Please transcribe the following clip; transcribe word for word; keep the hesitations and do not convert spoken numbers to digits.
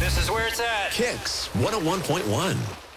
This is where it's at. Kicks one oh one point one.